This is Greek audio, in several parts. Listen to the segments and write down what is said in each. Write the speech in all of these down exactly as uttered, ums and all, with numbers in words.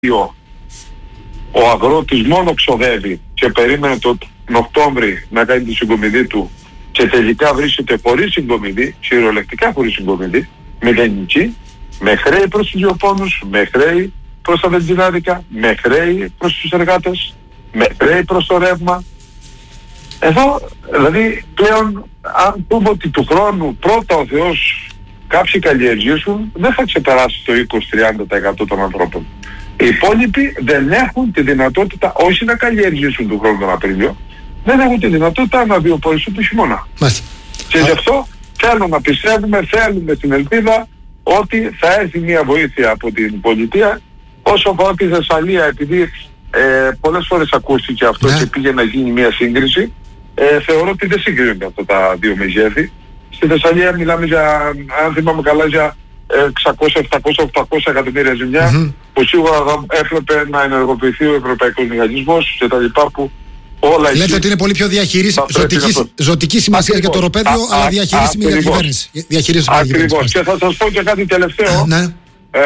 ο αγρότης μόνο ξοδεύει και περίμενε τον Οκτώβρη να κάνει τη συγκομιδή του και τελικά βρίσκεται χωρίς συγκομιδή, κυριολεκτικά χωρίς συγκομιδή, μηδενική, με χρέη προς τους γεωπόνους, με χρέη προς τα βενζινάδικα, με χρέη προς τους εργάτες, με χρέη προς το ρεύμα. Εδώ, δηλαδή, πλέον, αν πούμε ότι του χρόνου πρώτα ο Θεός κάποιοι καλλιεργήσουν, δεν θα ξεπεράσει το είκοσι με τριάντα τοις εκατό των ανθρώπων. Οι υπόλοιποι δεν έχουν τη δυνατότητα όχι να καλλιεργήσουν του χρόνου τον Απρίλιο, δεν έχουν τη δυνατότητα να βιοποριστούν το χειμώνα. Μάλιστα. Και γι' αυτό θέλω να πιστεύουμε, θέλουμε την ελπίδα ότι θα έρθει μια βοήθεια από την πολιτεία. Όσο αφορά τη Θεσσαλία, επειδή ε, πολλές φορές ακούστηκε αυτό ναι. και πήγε να γίνει μια σύγκριση, ε, θεωρώ ότι δεν συγκρίνονται αυτά τα δύο μεγέθη. Στη Θεσσαλία μιλάμε για, αν θυμάμαι καλά, για εξακόσια, επτακόσια, οκτακόσια εκατομμύρια ζημιά, mm-hmm. που σίγουρα θα έπρεπε να ενεργοποιηθεί ο Ευρωπαϊκός Μηχανισμός και τα λοιπά, που όλα. Λέτε ότι είναι πολύ πιο διαχείριση, ζωτική, το... ζωτική σημασία για το οροπέδιο, αλλά διαχειρίσιμη για την κυβέρνηση. Ακριβώς. Και θα σας πω και κάτι τελευταίο. Ναι. Ε,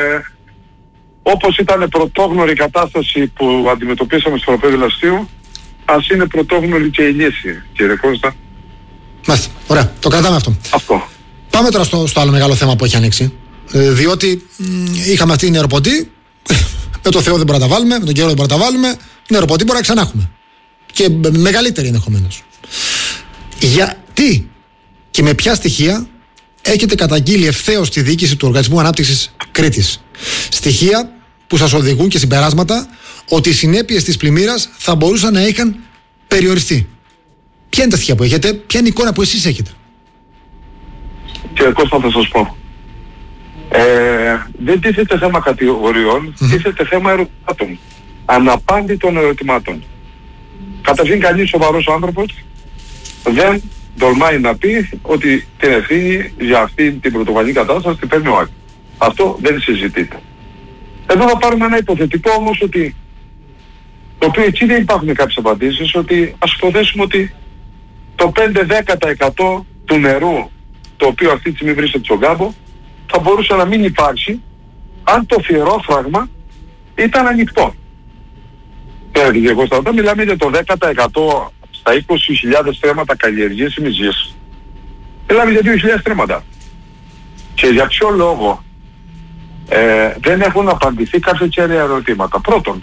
όπως ήταν πρωτόγνωρη η κατάσταση που αντιμετωπίσαμε στο οροπέδιο Λαστείου, ας είναι πρωτόγνωρη και η λύση, κύριε Κώστα. Μάλιστα. Ωραία. Το κρατάμε αυτό. Αυτό. Πάμε τώρα στο, στο άλλο μεγάλο θέμα που έχει ανοίξει. Ε, διότι μ, είχαμε αυτή την νεροποντή. Με το Θεό δεν μπορούμε να τα βάλουμε, με τον καιρό δεν μπορούμε να τα βάλουμε. Νεροποντή μπορούμε να ξανά έχουμε. Και μεγαλύτερη ενδεχομένως. Γιατί και με ποια στοιχεία έχετε καταγγείλει ευθέως στη διοίκηση του Οργανισμού Ανάπτυξης Κρήτης? Στοιχεία που σας οδηγούν και συμπεράσματα ότι οι συνέπειες της πλημμύρας θα μπορούσαν να είχαν περιοριστεί. Ποια είναι τα στοιχεία που έχετε, ποια είναι η εικόνα που εσείς έχετε? Κύριε Κώστα, θα σας πω. Ε, δεν τίθεται θέμα κατηγοριών, mm-hmm. τίθεται θέμα ερωτημάτων. Αναπάντητων ερωτημάτων. Καταρχήν, κανείς σοβαρός άνθρωπος δεν τολμάει να πει ότι την ευθύνη για αυτή την πρωτοβανή κατάσταση την παίρνει ο Άκης. Αυτό δεν συζητείται. Εδώ θα πάρουμε ένα υποθετικό όμως, ότι το οποίο εκεί δεν υπάρχουν κάποιες απαντήσεις, ότι ας υποθέσουμε ότι το πέντε με δέκα τοις εκατό του νερού, το οποίο αυτή τη στιγμή βρίσκεται στον κάμπο, θα μπορούσε να μην υπάρξει αν το θηρόφραγμα ήταν ανοιχτό. Πέρα και εγώ όταν μιλάμε για το δέκα τοις εκατό στα είκοσι χιλιάδες στρέμματα καλλιεργήσιμης γης, μιλάμε για δύο χιλιάδες στρέμματα. Και για ποιο λόγο ε, δεν έχουν απαντηθεί κάποια κέρια ερωτήματα? Πρώτον,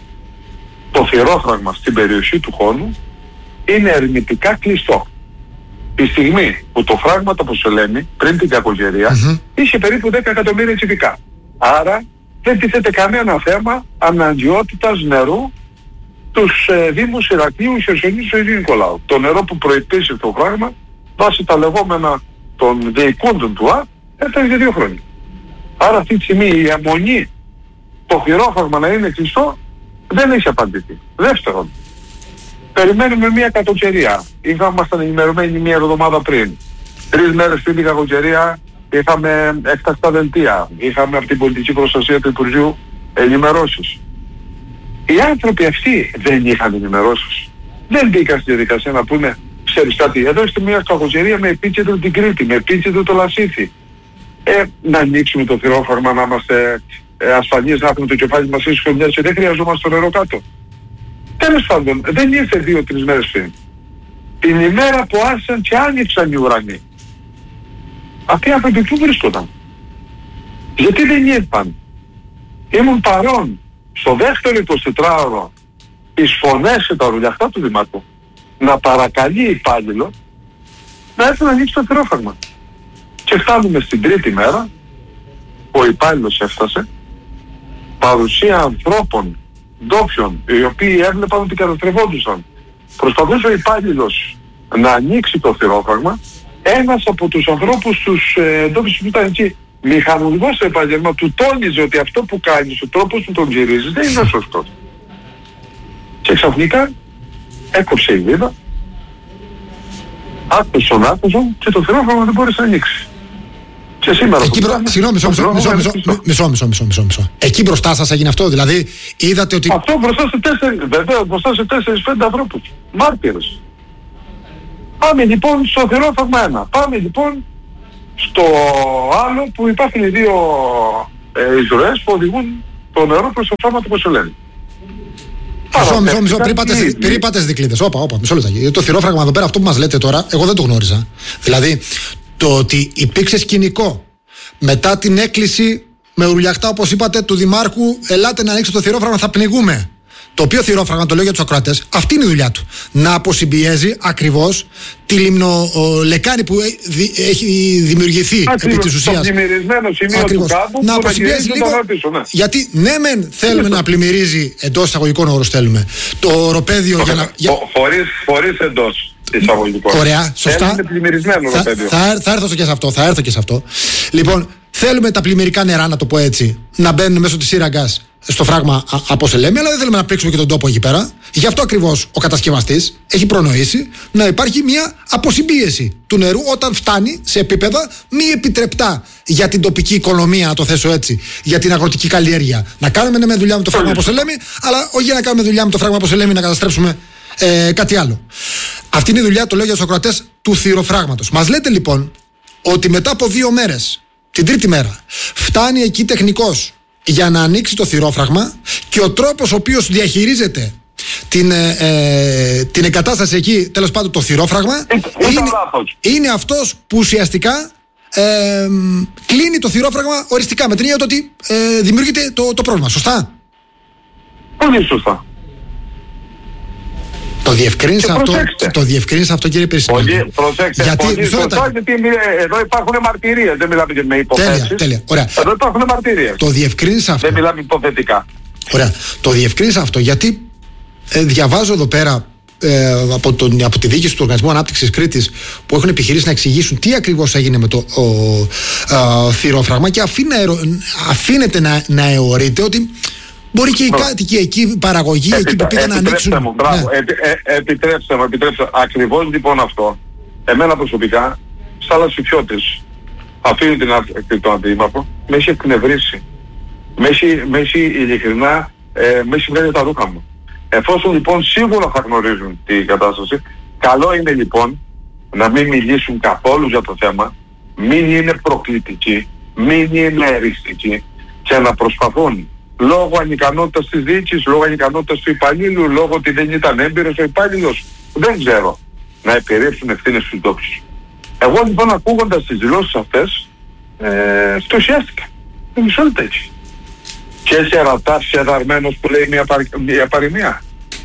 το θηρόφραγμα στην περιοχή του Χόνου είναι ερμητικά κλειστό. Τη στιγμή που το φράγμα το Ποσελέμη πριν την κακοκαιρία mm-hmm. είχε περίπου δέκα εκατομμύρια κυβικά. Άρα δεν τίθεται κανένα θέμα αναγκαιότητας νερού τους ε, Δήμους Ηρακλείου, Χερσονήσου και Αγίου Νικολάου. Το νερό που προϋπήρξε το φράγμα βάσει τα λεγόμενα των διοικούντων του ΑΠ έφτανε για δύο χρόνια. Άρα αυτή τη στιγμή η αιμονή το χειρόφραγμα να είναι κλειστό δεν έχει απαντηθεί. Δεύτερον, περιμένουμε μια κακοκαιρία. Ήμασταν ενημερωμένοι μια εβδομάδα πριν. Τρεις μέρες πριν την κακοκαιρία είχαμε έκτακτα δελτία. Είχαμε από την πολιτική προστασία του Υπουργείου ενημερώσεις. Οι άνθρωποι αυτοί δεν είχαν ενημερώσεις. Δεν μπήκαν στη διαδικασία να πούνε, ξέρεις κάτι, εδώ είστε μια κακοκαιρία με επίκεντρο την Κρήτη, με επίκεντρο το Λασίθι. Ε, να ανοίξουμε το θηρόφραγμα, να είμαστε ε, ασφαλείς, να έχουμε το κεφάλι μας ήσυχο μια και δεν χρειαζόμαστε το νερό κάτω. Τέλος πάντων, δεν ήρθε δύο-τρεις μέρες πριν. Την ημέρα που άρχισαν και άνοιξαν οι ουρανοί. Αυτοί οι άνθρωποι πού βρίσκονταν? Γιατί δεν ήρθαν? Ήμουν παρόν στο δεύτερο εικοσιτετράωρο τις φωνές και τα ρουλιαχτά του Δημάρχου να παρακαλεί υπάλληλο να έρθει να ανοίξει το θηρόφραγμα. Και φτάνουμε στην τρίτη μέρα που ο υπάλληλος έφτασε, παρουσία ανθρώπων ντόπιων, οι οποίοι έβλεπαν ότι καταστρεφόντουσαν. Προσπαθούσε ο υπάλληλος να ανοίξει το θηρόφραγμα. Ένας από τους ανθρώπους τους ε, ντόπιους που ήταν εκεί, μηχανουργός στο επάγγελμα, του τόνιζε ότι αυτό που κάνεις, ο τρόπος που τον γυρίζεις δεν είναι σωστός. Και ξαφνικά έκοψε η βίδα, άκουσαν τον άκουσαν και το θηρόφραγμα δεν μπόρεσε να ανοίξει. Και σήμερα. Εκεί μπρο... Συγγνώμη, μισό, μισό, μισό, μισό, μισό, μισό, μισό, μισό, μισό. Εκεί μπροστά σας έγινε αυτό, δηλαδή είδατε ότι... Αυτό μπροστά σε τέσσερις, βέβαια, μπροστά σε τέσσερις πέντε ανθρώπους, μάρτυρες. Πάμε λοιπόν στο θηρόφραγμα ένα. Πάμε λοιπόν στο άλλο που υπάρχουν οι δύο ε, εισρωές που οδηγούν το το νερό προς το σώμα του Ποσελένη. Μισό, μισό, μισό, πριν πάτε δικλείδες. Όπα, όπα, μισό λεπτάκι. Το θηρόφραγμα εδώ πέρα, αυτό που μας λέτε τώρα, εγώ δεν το γνώριζα. Δηλαδή, το ότι υπήρξε σκηνικό μετά την έκκληση με ουρλιαχτά, όπως είπατε, του Δημάρχου, ελάτε να ανοίξετε το θηρόφραγμα, θα πνιγούμε. Το οποίο θηρόφραγμα, το λέω για τους ακροατές, αυτή είναι η δουλειά του. Να αποσυμπιέζει ακριβώς τη λιμνολεκάνη που έχει δημιουργηθεί Ακριβώς, επί της ουσίας. Το πλημμυρισμένο σημείο Ακριβώς. του κάπου Να που αποσυμπιέζει να λίγο. πίσω, ναι. Γιατί ναι, μεν θέλουμε να πλημμυρίζει εντός εισαγωγικών όρους θέλουμε το οροπέδιο για να. Για... Χωρίς, χωρίς εντός εισαγωγικών. Ωραία, σωστά. Είναι πλημμυρισμένο θα, οροπέδιο. Θα, θα, έρθω και σε αυτό, θα έρθω και σε αυτό. Λοιπόν, θέλουμε τα πλημμυρικά νερά, να το πω έτσι, να μπαίνουν μέσω της σύραγγας στο φράγμα από Σελέμι, αλλά δεν θέλουμε να πλήξουμε και τον τόπο εκεί πέρα. Γι' αυτό ακριβώς ο κατασκευαστής έχει προνοήσει να υπάρχει μια αποσυμπίεση του νερού όταν φτάνει σε επίπεδα μη επιτρεπτά για την τοπική οικονομία, να το θέσω έτσι, για την αγροτική καλλιέργεια. Να κάνουμε ναι, με δουλειά με το φράγμα από Σελέμι, αλλά όχι για να κάνουμε δουλειά με το φράγμα από Σελέμι να καταστρέψουμε ε, κάτι άλλο. Αυτή είναι η δουλειά, το λέω για τους ακροατές, του θηροφράγματος. Μας λέτε λοιπόν ότι μετά από δύο μέρες, την τρίτη μέρα, φτάνει εκεί τεχνικός για να ανοίξει το θηρόφραγμα και ο τρόπος ο οποίος διαχειρίζεται την, ε, ε, την εγκατάσταση εκεί, τέλος πάντων το θηρόφραγμα, είναι, είναι αυτός που ουσιαστικά ε, κλείνει το θηρόφραγμα οριστικά, με την έννοια ότι ε, δημιουργείται το, το πρόβλημα. Σωστά? Πολύ σωστά. Το διευκρίνησα αυτό, το διευκρίνησα αυτό κύριε Περισσινάκη. Προσέξτε, γιατί, πολύ σωστά, γιατί εδώ υπάρχουν μαρτυρίες, δεν μιλάμε με υποθέσεις. Τέλεια, τέλεια. Ωραία. Εδώ υπάρχουν μαρτυρίες. Το διευκρίνησα αυτό. Δεν μιλάμε υποθετικά. Ωραία. Το διευκρίνησα αυτό γιατί ε, διαβάζω εδώ πέρα ε, από, τον, από τη διοίκηση του Οργανισμού Ανάπτυξης Κρήτης που έχουν επιχειρήσει να εξηγήσουν τι ακριβώς έγινε με το ο, ο, θηρόφραγμα και αφήνε, αφήνεται να, να αιωρείται ότι μπορεί και οι κάτοικοι εκεί, η παραγωγή, εκεί που πήγαν να ανοίξουν. Μου, μπράβο, ναι. επι, ε, επιτρέψτε μου, επιτρέψτε μου. Ακριβώς λοιπόν αυτό, εμένα προσωπικά, σαν λασιφιώτης, αφήνει την άκρη του αντίμαχου, με έχει εκνευρίσει. Με έχει, με έχει ειλικρινά, ε, με έχει βγάλει τα ρούχα μου. Εφόσον λοιπόν σίγουρα θα γνωρίζουν την κατάσταση, καλό είναι λοιπόν να μην μιλήσουν καθόλου για το θέμα, μην είναι προκλητικοί, μην είναι εριστικοί και να προσπαθούν λόγω ανικανότητας της διοίκησης, λόγω ανικανότητας του υπαλλήλου, λόγω ότι δεν ήταν έμπειρος ο υπάλληλος, δεν ξέρω, να επιρρύψουν ευθύνες στους ντόπιους. Εγώ λοιπόν ακούγοντας τις δηλώσεις αυτές, ε, στοσιάστηκα. Δεν μισό λεπτό έτσι. Και σε ρατάς, σε δαρμένος που λέει μια, παρ, μια παροιμία.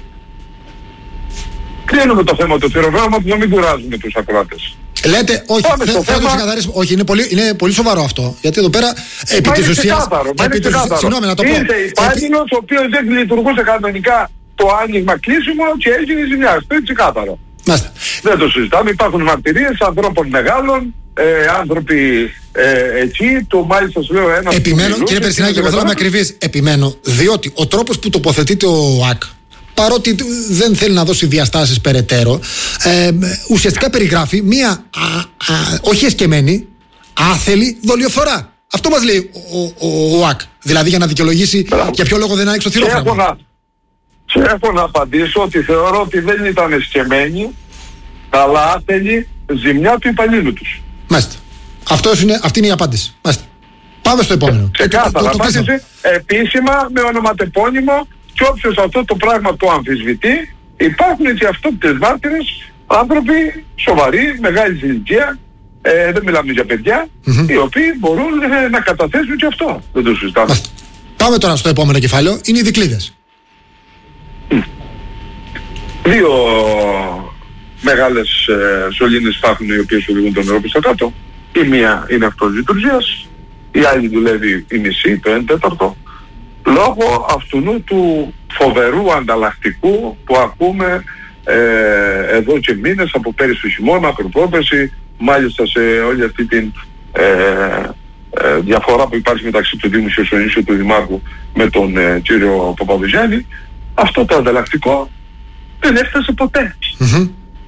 Κλείνουμε το θέμα του θηροφράγματος, να μην κουράζουμε τους ακροάτες. Λέτε, όχι, θε, θέλω να το ξεκαθαρίσουμε. Όχι, είναι πολύ, είναι πολύ σοβαρό αυτό. Γιατί εδώ πέρα, επί της ουσίας. Συγγνώμη, να το πω. Ήρθε υπάλληλος, ο οποίος δεν λειτουργούσε κανονικά το άνοιγμα κλείσιμο και έγινε ζημιά. Αυτό είναι ξεκάθαρο. Μάλιστα. Δεν το συζητάμε. Υπάρχουν μαρτυρίες ανθρώπων μεγάλων, ε, άνθρωποι ε, εκεί. Το μάλιστα σου λέω ένα. Επιμένω, κύριε Περσινάκη, εγώ θέλω να είμαι ακριβής. Επιμένω, διότι ο τρόπος που τοποθετείται ο ΟΑΚ, παρότι δεν θέλει να δώσει διαστάσεις περαιτέρω, ε, ουσιαστικά περιγράφει μία α, α, όχι εσκεμμένη, άθελη δολιοφθορά. Αυτό μας λέει ο, ο, ο ΟΑΚ. Δηλαδή για να δικαιολογήσει Μπράβο. για ποιο λόγο δεν άνοιξε το θηρόφραγμα. Και έχω να απαντήσω ότι θεωρώ ότι δεν ήταν εσκεμμένη, αλλά άθελη ζημιά του υπαλλήλου τους. Μάλιστα. Αυτός είναι, αυτή είναι η απάντηση. Μάλιστα. Πάμε στο επόμενο. Ξεκάθαρα. Απάντηση επίσημα με ονοματεπώνυμο. Και όποιος αυτό το πράγμα το αμφισβητεί, υπάρχουν και αυτόπτες μάρτυρες, άνθρωποι σοβαροί, μεγάλη ηλικία, ε, δεν μιλάμε για παιδιά, mm-hmm. οι οποίοι μπορούν ε, να καταθέσουν και αυτό. Δεν το συζητάμε. Πάμε τώρα στο επόμενο κεφάλαιο, είναι οι δικλείδες. Mm. Δύο μεγάλες ε, σωλήνες υπάρχουν οι οποίες οδηγούν το νερό προς τα κάτω. Η μία είναι αυτός λειτουργίας, η άλλη δουλεύει η μισή, το ένα τέταρτο. Λόγω αυτού του φοβερού ανταλλακτικού που ακούμε ε, εδώ και μήνες από πέρυσι του χειμώνα, προπρόπερση, μάλιστα σε όλη αυτή την ε, ε, διαφορά που υπάρχει μεταξύ του Δήμου Χερσονήσου και του Δημάρχου με τον ε, κύριο Παπαδογιάννη, αυτό το ανταλλακτικό δεν έφτασε ποτέ. Mm-hmm.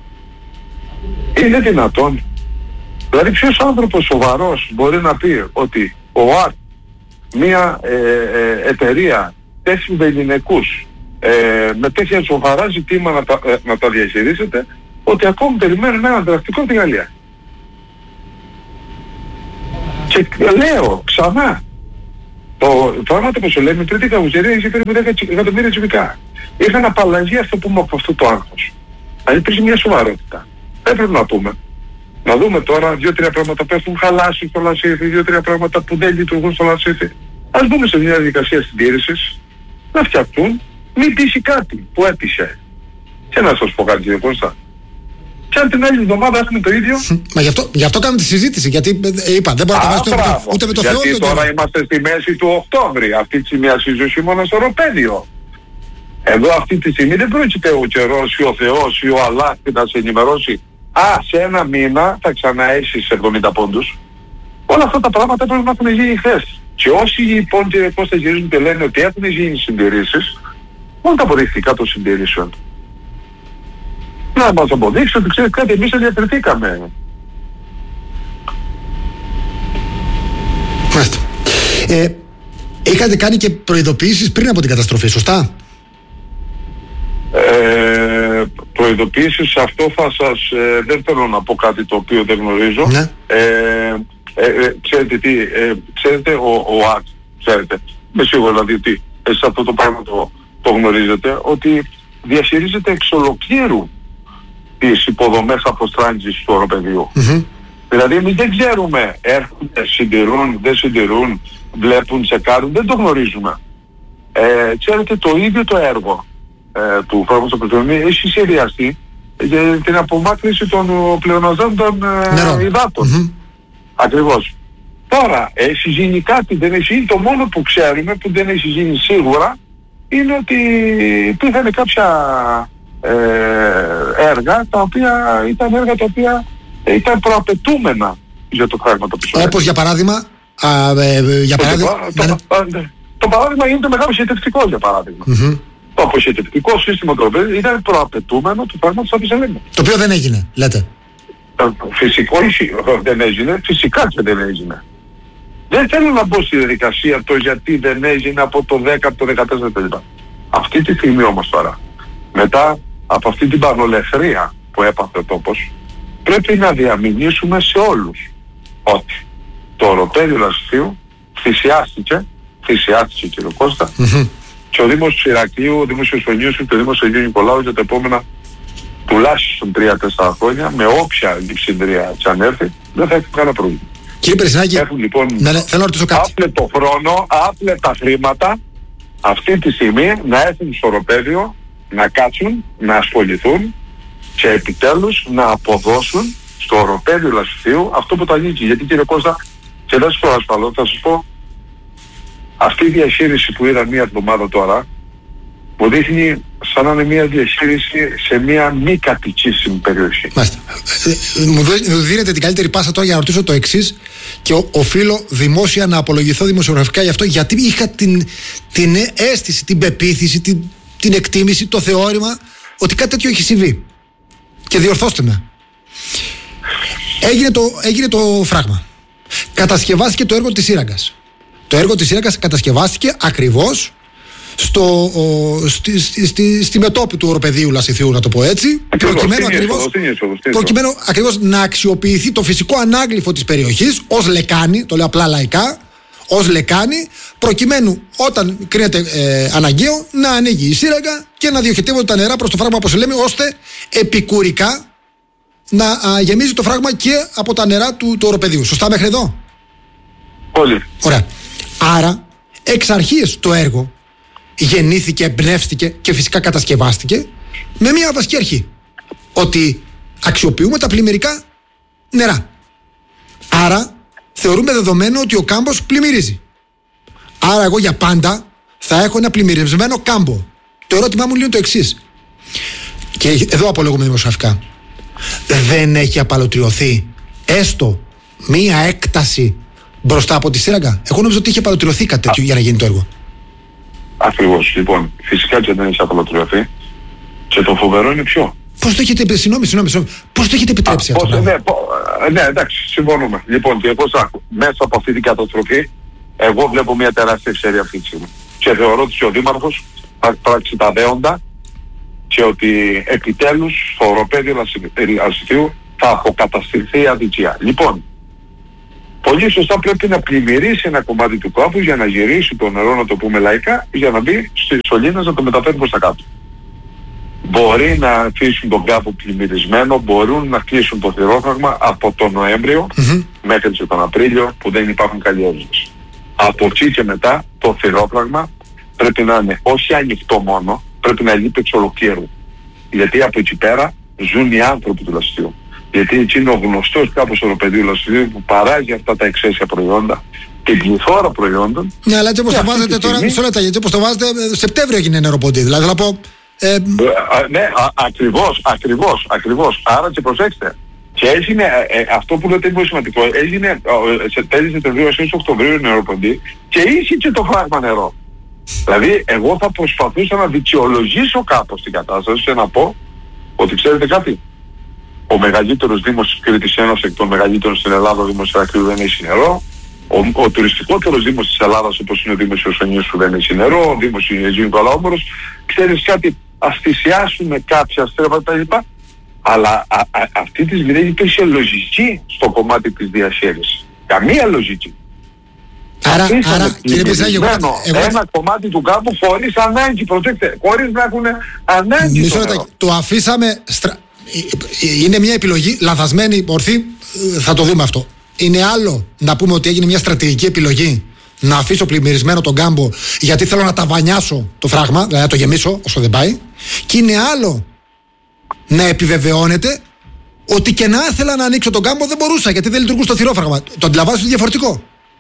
Είναι δυνατόν? Δηλαδή ποιος άνθρωπος σοβαρός μπορεί να πει ότι ο ΑΡΤ, μια ε, ε, εταιρεία τέσσερις ελληνικούς ε, με τέτοια σοβαρά ζητήματα να τα, ε, να τα διαχειρίζεται, ότι ακόμη περιμένουν ένα ανταλλακτικό από τη Γαλλία. Και λέω ξανά, Το πράγματι, όπως λέμε, η τρίτη καουζερία είχε περίπου δέκα εκατομμύρια τσιβικά. Είχαν απαλλαγεί αυτό που πούμε από αυτό το άγχος. Δηλαδή υπήρχε μια σοβαρότητα. Έπρεπε να πούμε. Να δούμε τώρα δύο-τρία πράγματα που έχουν χαλάσει στο Λασίθι, δύο-τρία πράγματα που δεν λειτουργούν στο Λασίθι. Ας μπούμε σε μια διαδικασία συντήρησης, να φτιαχτούν, μην πείσει κάτι που έπεισε. Και να σας πω κάτι, κύριε Κώστα. Και αν την άλλη εβδομάδα έχουμε το ίδιο. Μα γι' αυτό, γι' αυτό κάνουμε τη συζήτηση. Γιατί ε, είπα, δεν μπορεί να τα βάζει ούτε με το Θεό. Γιατί τώρα είμαστε στη μέση του Οκτώβρη. Αυτή τη στιγμή συζητήσουμε μόνο στο οροπέδιο. Εδώ αυτή τη στιγμή δεν πρόκειται ο καιρός ή ο Θεός ή ο Αλλάχ να σε ενημερώσει. Α, σε ένα μήνα θα ξαναέσεις εβδομήντα πόντους. Όλα αυτά τα πράγματα πρέπει να έχουν γίνει χθες. Και όσοι λοιπόν και πώς θα γυρίζουν και λένε ότι έχουν γίνει συντηρήσεις, μόνο τα αποδεικτικά των συντηρήσεων. Να μας αποδείξει ότι ξέρετε κάτι, εμείς ενδιαφερθήκαμε. Μάλιστα. Ε, είχατε κάνει και προειδοποιήσεις πριν από την καταστροφή, σωστά? Ε, προειδοποιήσεις, αυτό θα σας... Ε, δεν θέλω να πω κάτι το οποίο δεν γνωρίζω. Ναι. Ε, ε, ε, ξέρετε τι, ε, ξέρετε ο, ο ΑΚ, ξέρετε, με σίγουρο δηλαδή ότι εσείς αυτό το πράγμα το, το γνωρίζετε, ότι διαχειρίζεται εξ ολοκλήρου τις υποδομές αποστράγγισης του οροπεδίου. Mm-hmm. Δηλαδή εμείς δεν ξέρουμε, έρχονται, συντηρούν, δεν συντηρούν, βλέπουν, τσεκάρουν, δεν το γνωρίζουμε. Ε, ξέρετε, το ίδιο το έργο ε, του Φράγματος Απελτρονή έχει σχεδιαστεί για την απομάκρυνση των πλεοναζόντων ε, υδάτων. Mm-hmm. Ακριβώς. Τώρα, έχει γίνει κάτι, δεν έχει γίνει. Το μόνο που ξέρουμε, που δεν έχει γίνει σίγουρα, είναι ότι υπήρχαν κάποια ε, έργα, τα οποία ήταν έργα τα οποία ήταν προαπαιτούμενα για το πράγμα το πισωμένο. Όπως για παράδειγμα, α, ε, για παράδειγμα το, ναι, το, το, το παράδειγμα είναι το μεγάλο σχετευτικό, για παράδειγμα. Mm-hmm. Το αποσχετευτικό σύστημα το οποίο ήταν προαπαιτούμενο του πράγματος του Απισελήνου. Το οποίο δεν έγινε, λέτε. Φυσικό δεν έγινε, φυσικά και δεν έγινε. Δεν θέλω να μπω στη διαδικασία το γιατί δεν έγινε από το δέκα, από το δεκατέσσερα κλπ. Αυτή τη στιγμή όμως τώρα, μετά από αυτή την πανολεθρία που έπαθε ο τόπος, πρέπει να διαμηνήσουμε σε όλους ότι το οροπέδιο Λασιθίου θυσιάστηκε, θυσιάστηκε κύριε Κώστα, Mm-hmm. και ο Δήμος του Ηρακλείου, ο Δήμος του Ιωσφανίου και ο Δήμος του Αγίου Νικολάου για τα επόμενα τουλάχιστον τρία τέσσερα χρόνια, με όποια λειψιδρία της αν έρθει, δεν θα έχει κανένα πρόβλημα. Κύριε Περσινάκη, έχουν λοιπόν ναι, ναι, θέλω να ρωτήσω κάτι. άπλετο χρόνο, άπλετα χρήματα αυτή τη στιγμή να έρθουν στο οροπέδιο, να κάτσουν, να ασχοληθούν και επιτέλους να αποδώσουν στο οροπέδιο Λασιθίου αυτό που το ανήκει. Γιατί κύριε Κώστα, και δεν σας το ασφαλώ, θα σας πω, αυτή η διαχείριση που είδα μία εβδομάδα τώρα, μου δείχνει σαν να είναι μια διαχείριση σε μια μη κατοικήσιμη περιοχή. Μάλιστα. Μου δίνετε την καλύτερη πάσα τώρα για να ρωτήσω το εξής και οφείλω δημόσια να απολογηθώ δημοσιογραφικά γι' αυτό, γιατί είχα την, την αίσθηση, την πεποίθηση, την, την εκτίμηση, το θεώρημα ότι κάτι τέτοιο έχει συμβεί. Και διορθώστε με. Έγινε το, έγινε το φράγμα. Κατασκευάστηκε το έργο της Σύραγγας. Το έργο της Σύραγγας κατασκευάστηκε ακριβώς στο, ο, στη, στη, στη, στη μετώπη του οροπεδίου Λασιθίου, να το πω έτσι, προκειμένου ακριβώς, προκειμένου ακριβώς να αξιοποιηθεί το φυσικό ανάγλυφο της περιοχής ως λεκάνη, το λέω απλά λαϊκά, ως λεκάνη, προκειμένου όταν κρίνεται ε, αναγκαίο να ανοίγει η Σύραγγα και να διοχετεύονται τα νερά προς το φράγμα, όπως λέμε, ώστε επικουρικά να α, γεμίζει το φράγμα και από τα νερά του, του οροπεδίου. Σωστά μέχρι εδώ? Πολύ. Ωραία. Άρα, εξ αρχής το έργο γεννήθηκε, εμπνεύστηκε και φυσικά κατασκευάστηκε με μια βασική αρχή. Ότι αξιοποιούμε τα πλημμυρικά νερά. Άρα, θεωρούμε δεδομένο ότι ο κάμπος πλημμυρίζει. Άρα, εγώ για πάντα θα έχω ένα πλημμυρισμένο κάμπο. Το ερώτημά μου είναι το εξής. Και εδώ απολογούμε δημοσιογραφικά. Δεν έχει απαλωτριωθεί έστω μία έκταση μπροστά από τη Σύραγγα? Εγώ νομίζω ότι είχε απαλωτριωθεί κάτι τέτοιο για να γίνει το έργο. Ακριβώς. Λοιπόν, φυσικά και δεν έχει απαλωτριωθεί. Και το φοβερό είναι ποιο? Πώς το έχετε, συγγνώμη, συγγνώμη, πώς το έχετε επιτρέψει Α, αυτό? Πώς, ναι, πο, ναι, εντάξει, συμφωνούμε. Λοιπόν, και πώς άκου, μέσα από αυτή την καταστροφή, εγώ βλέπω μια τεράστια ευκαιρία αυτή τη στιγμή. Και θεωρώ ότι και ο Δήμαρχος θα πράξει τα δέοντα και ότι επιτέλους στο οροπέδιο Λασιθίου θα αποκαταστηθεί η αδικία. Λοιπόν, πολύ σωστά πρέπει να πλημμυρίσει ένα κομμάτι του κάμπου για να γυρίσει το νερό, να το πούμε λαϊκά, για να μπει στις σωλήνες να το μεταφέρει προς τα κάτω. Μπορεί να αφήσουν τον κάμπο πλημμυρισμένο, μπορούν να κλείσουν το θηρόφραγμα από τον Νοέμβριο mm-hmm. μέχρι και τον Απρίλιο που δεν υπάρχουν καλλιέργειες. Από εκεί και μετά το θηρόφραγμα πρέπει να είναι όχι ανοιχτό μόνο, πρέπει να λείπει εξ ολοκλήρου. Γιατί από εκεί πέρα ζουν οι άνθρωποι του λαστιού. Γιατί εκεί είναι ο γνωστός κάπως οροπεδίου λαστιού που παράγει αυτά τα εξαίσια προϊόντα και πληθώρα προϊόντων. Ναι, αλλά έτσι όπως το βάζετε τώρα, μισό λεπτά, έτσι όπως το βάζετε, Σεπτέμβριο έγινε νεροποντή. Δηλαδή θα πω. Ε... Ε, ναι, α, ακριβώς, ακριβώς, ακριβώς. Άρα και προσέξτε. Και έγινε ε, ε, αυτό που λέτε είναι πολύ σημαντικό. Έγινε ε, σε τέλη Σεπτεμβρίου, αρχές Οκτωβρίου νεροποντή και είχε και το φράγμα νερό. Δηλαδή, εγώ θα προσπαθούσα να δικαιολογήσω κάπως την κατάσταση και να πω ότι ξέρετε κάτι. Ο μεγαλύτερος δήμος της Κρήτης, ένας εκ των μεγαλύτερων στην Ελλάδα, ο Δήμος Ηρακλείου, δεν έχει νερό. Ο, ο τουριστικότερος δήμος της Ελλάδας, όπως είναι ο Δήμος Ιωσονίους, που δεν έχει νερό. Ο Δήμος Αιγαίου Νικολαόμορος. Ξέρεις κάτι, ας θυσιάσουμε κάποια στρέφα κτλ. Αλλά α, α, αυτή τη στιγμή δεν υπήρχε λογική στο κομμάτι της διαχείρισης. Καμία λογική. Άρα, άρα κύριε Πεσάγη, εγώ, εγώ... ένα κομμάτι του κάμπου χωρίς ανάγκη, προσέξτε, χωρίς να έχουν ανάγκη. Μισό λεπτό, το αφήσαμε, στρα... είναι μια επιλογή λανθασμένη, ορθή, θα το δούμε αυτό. Είναι άλλο να πούμε ότι έγινε μια στρατηγική επιλογή να αφήσω πλημμυρισμένο τον κάμπο γιατί θέλω να ταβανιάσω το φράγμα, δηλαδή να το γεμίσω όσο δεν πάει, και είναι άλλο να επιβεβαιώνεται ότι και να ήθελα να ανοίξω τον κάμπο δεν μπορούσα γιατί δεν λειτουργούσε το θηρόφραγμα. Το αντιλαμβάνεστε διαφορετικό.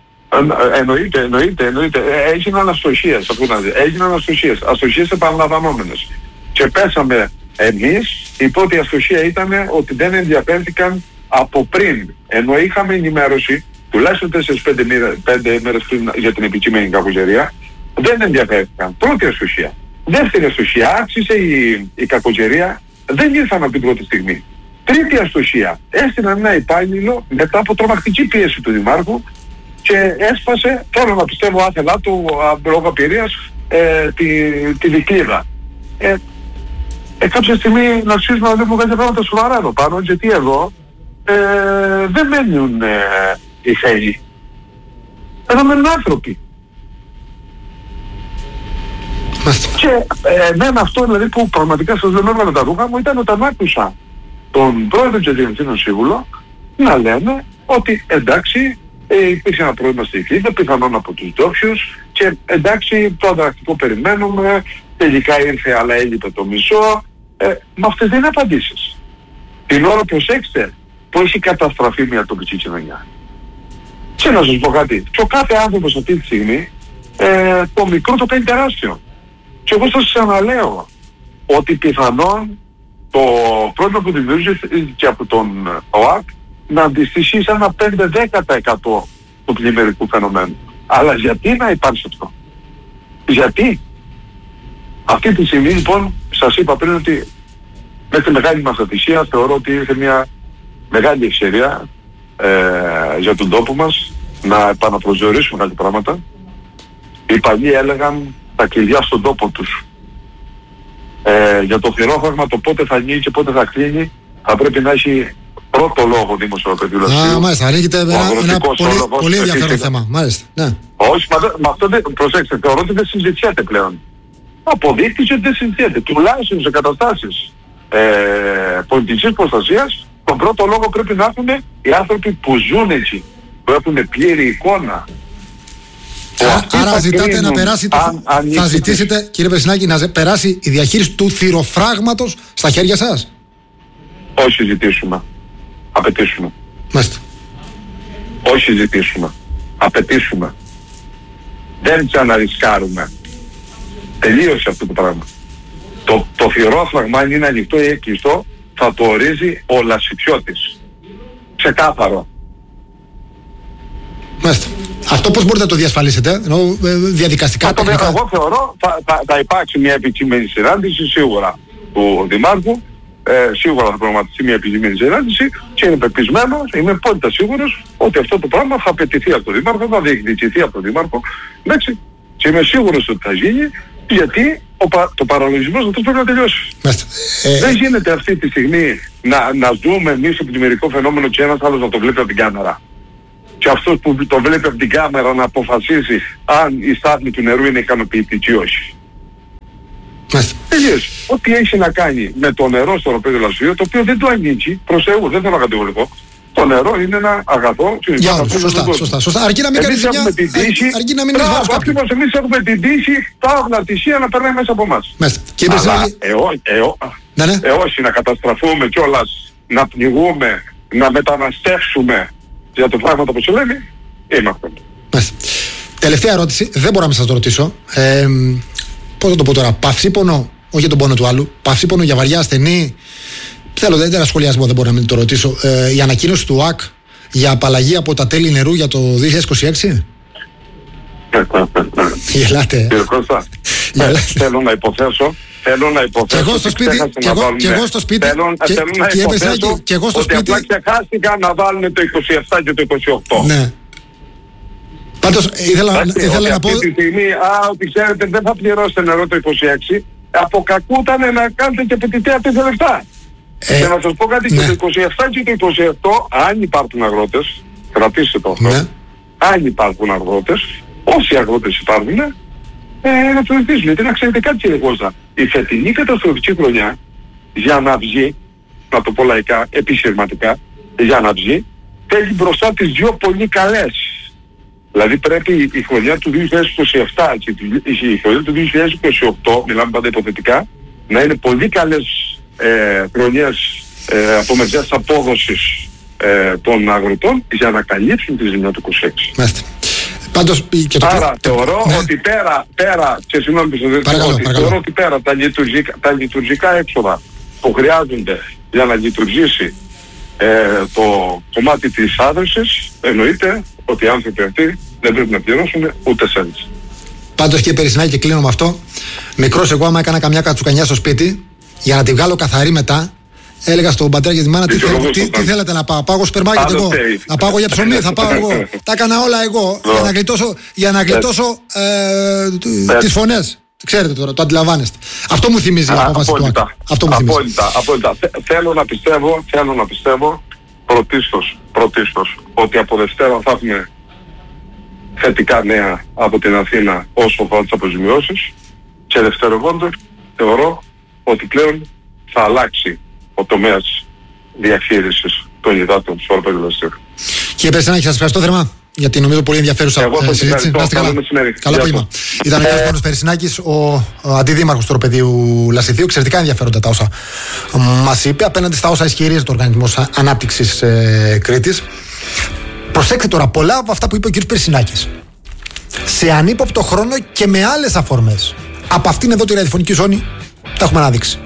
Ε, εννοείται, εννοείται, εννοείται. Ε, έγιναν αστοχίες, έγιναν αστοχίες, αστοχίες επαναλαμβανόμενες. Και πέσαμε εμείς, η πρώτη αστοχία ήταν ότι δεν ενδιαφέρθηκαν από πριν, ενώ είχαμε ενημέρωση τουλάχιστον τέσσερις πέντε μέρες πριν για την επικείμενη κακοκαιρία, δεν ενδιαφέρθηκαν. Πρώτη αστοχία. Δεύτερη αστοχία, άξισε η, η κακοκαιρία, δεν ήρθαν από την πρώτη στιγμή. Τρίτη αστοχία, έστειλαν ένα υπάλληλο μετά από τρομακτική πίεση του Δημάρχου και έσπασε, θέλω να πιστεύω άθελά του λόγω απειρίας, ε, τη, τη δικλείδα. Ε, ε, κάποια στιγμή να αρχίσουμε να δούμε κάποια πράγματα σοβαρά εδώ πάνω, γιατί εδώ ε, δεν μένουν ε, οι θέλοι. Εδώ μένουν άνθρωποι. Και ε, εμένα αυτό δηλαδή που πραγματικά σας λέω με τα ρούχα μου ήταν όταν άκουσα τον πρόεδρο και διευθύνων σύμβουλο να λένε ότι εντάξει, Ε, υπήρξε ένα πρόβλημα στη Κλίδα, πιθανόν από τους ντόπιους και εντάξει το ανταλλακτικό περιμένουμε, τελικά ήρθε αλλά έλειπε το μισό. Ε, με αυτές δεν είναι απαντήσεις. Την ώρα προσέξτε που έχει καταστραφεί μια τοπική κοινωνία. Και να σας πω κάτι, και ο κάθε άνθρωπος αυτή τη στιγμή ε, το μικρό το κάνει τεράστιο. Και εγώ σας ξαναλέω ότι πιθανόν το πρόβλημα που δημιούργησε από τον ΟΑΚ να αντιστοιχεί σε ένα πέντε με δέκα τοις εκατό του πλημμυρικού φαινομένου. Αλλά γιατί να υπάρξει αυτό? Γιατί? Αυτή τη στιγμή λοιπόν σας είπα πριν ότι με τη μεγάλη μας ατυχία θεωρώ ότι ήρθε μια μεγάλη ευκαιρία ε, για τον τόπο μας να επαναπροσδιορίσουμε κάποια πράγματα. Οι παλιοί έλεγαν τα κλειδιά στον τόπο τους. Ε, για το θηρόφραγμα το πότε θα ανοίγει και πότε θα κλείνει θα πρέπει να έχει πρώτο λόγο ο Δήμος Οροπεδίου Λαστιού. Α, μάλιστα, ανοίγεται ένα, ένα πολύ, πολύ ενδιαφέρον θέμα. Μάλιστα, ναι. Όχι, μα, μα αυτό δεν, προσέξτε, θεωρώ ότι δεν συζητιέται πλέον. Αποδείχτηκε ότι δεν συζητιέται. Τουλάχιστον σε καταστάσεις ε, πολιτικής προστασίας, τον πρώτο λόγο πρέπει να έχουν οι άνθρωποι που ζουν εκεί, που έχουν πλήρη εικόνα. Α, άρα ζητάτε κρίνουν, να περάσει το... αν, αν θα ζητήσετε, κύριε Πεσσινάκη, να περάσει η διαχείριση του θηροφράγματος στα χέρια σας? Όχι ζητήσουμε. Απαιτήσουμε. Μάλιστα. Όχι ζητήσουμε. Απαιτήσουμε. Δεν ξαναρισκάρουμε. Τελείωσε αυτό το πράγμα. Το, το θηρόφραγμα, αν είναι ανοιχτό ή κλειστό, θα το ορίζει ο λασιπιώτης. Ξεκάθαρο. Μάλιστα. Αυτό πώς μπορείτε να το διασφαλίσετε, ενώ ε, διαδικαστικά... Αυτό τεχνικά... εγώ θεωρώ θα, θα, θα υπάρξει μια επικείμενη συνάντηση σίγουρα του Δημάρχου. Ε, σίγουρα θα προγραμματιστεί μια επικείμενη συνάντηση και είμαι πεπισμένος, είμαι απόλυτα σίγουρος ότι αυτό το πράγμα θα απαιτηθεί από τον Δήμαρχο, θα διεκδικηθεί από τον Δήμαρχο. Εντάξει. Και είμαι σίγουρος ότι θα γίνει, γιατί ο, το παραλογισμός αυτό πρέπει να τελειώσει. Ε, Δεν γίνεται αυτή τη στιγμή να, να δούμε εμείς το πλημμυρικό φαινόμενο και ένας άλλος να το βλέπει από την κάμερα. και αυτός που το βλέπει από την κάμερα να αποφασίσει αν η στάθμη του νερού είναι ικανοποιητική ή όχι. Τελείως. Ό,τι έχει να κάνει με το νερό στο οροπέδιο Λασιθίου, το οποίο δεν το ανήκει, προς Θεού, δεν θέλω να κατηγορηθώ. Το νερό είναι ένα αγαθό. Για όλους, σωστά, σωστά, σωστά. Αρκεί να μην κάνεις ζημιά, αρκεί να μην έχεις βάρος κάποιου. Ακριβώς, εμείς έχουμε την τύχη, τα αγνατησία να περνάει μέσα από εμάς. Μέσα. Και αλλά ε, όχι να καταστραφούμε κιόλας, να πνιγούμε, να μεταναστεύσουμε για το πράγμα που σου λέμε, είμαστε. Μέσα. Τελευταία ερώτηση, δεν μπορώ να σας το ρωτήσω. Ε, πώς θα το πω τώρα, παυσίπονο, όχι για τον πόνο του άλλου, παυσίπονο για βαριά ασθενή. Θέλω, δεν είναι ένα σχολιασμό, δεν μπορώ να μην το ρωτήσω. Ε, η ανακοίνωση του ΟΑΚ για απαλλαγή από τα τέλη νερού για το δύο χιλιάδες είκοσι έξι. Γελάτε. Κύριε Κώστα, θέλω να υποθέσω, θέλω να υποθέσω. Και εγώ στο σπίτι, και εγώ, και εγώ στο σπίτι, θέλω, και, θέλω να και, υποθέσω και εγώ στο ότι σπίτι, απλά ξεχάστηκαν να βάλουν το είκοσι επτά και το είκοσι οκτώ. Ναι. Πάντως ήθελα, Άξι, ήθελα να πω... Αυτή τη στιγμή, α, ότι ξέρετε δεν θα πληρώσετε νερό το είκοσι έξι, από κακού ήταν να κάνετε και πετυτέα πέντε λεπτά. Ε, και να σας πω κάτι, ναι. Και το είκοσι επτά και το είκοσι οκτώ, αν υπάρχουν αγρότες, κρατήστε το αυτό, ναι. Αν υπάρχουν αγρότες, όσοι αγρότες υπάρχουν, ε, να το ρωτήσουν. Γιατί να ξέρετε κάτι, κύριε Κώστα, η φετινή καταστροφική χρονιά, για να βγει, να το πω λαϊκά, επιχειρηματικά, για να βγει, θέλει μπροστά τις δύο πολύ καλές. Δηλαδή πρέπει η χρονιά του δύο χιλιάδες είκοσι επτά και η χρονιά του δύο χιλιάδες είκοσι οκτώ, μιλάμε πάντα υποθετικά, να είναι πολύ καλές ε, χρονιές ε, από μεριάς απόδοσης ε, των αγροτών για να καλύψουν τη ζημιά του είκοσι έξι. Μάλιστα. Πάντως, και το Άρα το... θεωρώ ναι. ότι πέρα, πέρα, και συγγνώμη που θεωρώ ότι πέρα τα λειτουργικά, τα λειτουργικά έξοδα που χρειάζονται για να λειτουργήσει ε, το κομμάτι της άδρυσης, εννοείται ότι οι άνθρωποι αυτοί δεν πρέπει να πληρώσουν ούτε σέντς. Πάντως και Περισσινάκη, και κλείνω με αυτό. Μικρός εγώ, άμα έκανα καμιά κατσουκανιά στο σπίτι, για να τη βγάλω καθαρή μετά, έλεγα στον πατέρα και τη μάνα τι, θέλ, τι, τι θέλετε να πάω. Πάω σπερμάκι εγώ. Να πάω για ψωμί, θα πάω εγώ. Τα έκανα όλα εγώ για να γλιτώσω, για να γλιτώσω ε, τις φωνές. Ξέρετε τώρα, το αντιλαμβάνεστε. Αυτό μου θυμίζει η απόφαση του ΑΚ. Αυτό μου θυμίζει. Απόλυτα, απόλυτα. Θέλω να πιστεύω, θέλω να πιστεύω πρωτίστως, πρωτίστως ότι από Δευτέρα θα έχουμε θετικά νέα από την Αθήνα όσο αφορά τις αποζημιώσεις και δευτερευόντως θεωρώ ότι πλέον θα αλλάξει ο τομέας διαχείρισης των υδάτων στο οροπέδιο Λασιθίου. Κύριε Περισσινάκη, σας ευχαριστώ θερμά για την νομίζω πολύ ενδιαφέρουσα ε, συζήτηση. Να είστε καλά. Καλό απόγευμα. Ήταν ο κ. Μάνος Περισσινάκης, ο, ο αντιδήμαρχος του οροπεδίου Λασιθίου. Εξαιρετικά ενδιαφέροντα τα όσα μας είπε απέναντι στα όσα ισχυρίζεται ο Οργανισμός Ανάπτυξης ε, Κρήτης. Προσέξτε τώρα, πολλά από αυτά που είπε ο κ. Περισσινάκης σε ανύποπτο χρόνο και με άλλες αφορμές από αυτήν εδώ τη ραδιοφωνική ζώνη τα έχουμε αναδείξει.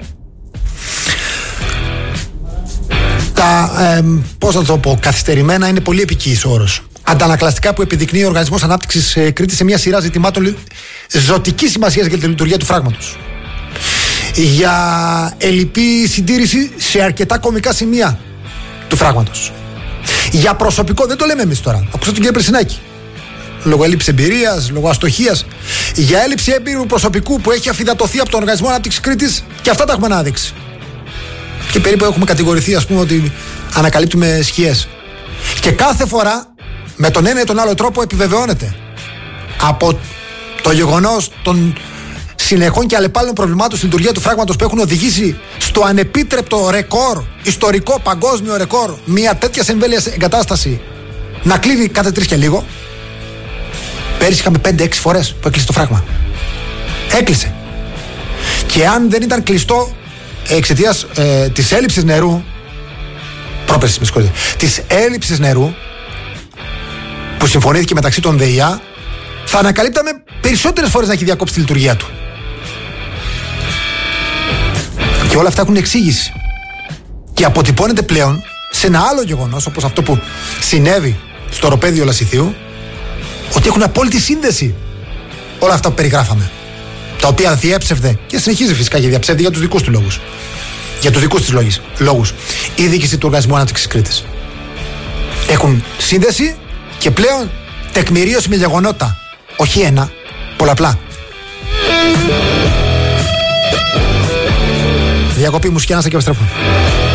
Τα, ε, πώς θα το πω, καθυστερημένα είναι πολύ επικοίης όρος. Αντανακλαστικά που επιδεικνύει ο Οργανισμός Ανάπτυξης ε, Κρήτης σε μια σειρά ζητημάτων ζωτικής σημασίας για τη λειτουργία του φράγματος. Για ελλειπή συντήρηση σε αρκετά κομβικά σημεία του φράγματος. Για προσωπικό, δεν το λέμε εμείς τώρα. Ακούσατε τον κύριο Περισσινάκη. Λόγω έλλειψη εμπειρίας, λόγω αστοχίας. Για έλλειψη έμπειρου προσωπικού που έχει αφυδατωθεί από τον Οργανισμό Ανάπτυξης Κρήτης, και αυτά τα έχουμε ανάδειξει. Και περίπου έχουμε κατηγορηθεί, ας πούμε, ότι ανακαλύπτουμε σκιές. Και κάθε φορά με τον ένα ή τον άλλο τρόπο επιβεβαιώνεται από το γεγονός των συνεχών και αλλεπάλληλων προβλημάτων στη λειτουργία του φράγματος που έχουν οδηγήσει στο ανεπίτρεπτο ρεκόρ, ιστορικό παγκόσμιο ρεκόρ, μια τέτοια εμβέλειας εγκατάσταση να κλείνει κάθε τρεις και λίγο. Πέρυσι είχαμε πέντε έξι φορές που έκλεισε το φράγμα. Έκλεισε. Και αν δεν ήταν κλειστό εξαιτίας ε, της έλλειψης νερού, πρόπερση, με συγχωρείτε, της έλλειψης νερού που συμφωνήθηκε μεταξύ των ΔΕΙΑ, θα ανακαλύπταμε περισσότερες φορές να έχει διακόψει τη λειτουργία του. Και όλα αυτά έχουν εξήγηση. Και αποτυπώνεται πλέον σε ένα άλλο γεγονός, όπως αυτό που συνέβη στο οροπέδιο Λασιθίου, ότι έχουν απόλυτη σύνδεση όλα αυτά που περιγράφαμε. Τα οποία διέψευδε και συνεχίζει φυσικά και διαψεύδει για τους δικούς του λόγους. Για τους δικούς της λόγους. Η διοίκηση του Οργανισμού Ανάπτυξης Κρήτης. Έχουν σύνδεση και πλέον τεκμηρίωση με γεγονότα. Όχι ένα, πολλαπλά. Διακοπή μουσική, ανάσα και επιστρέφουμε.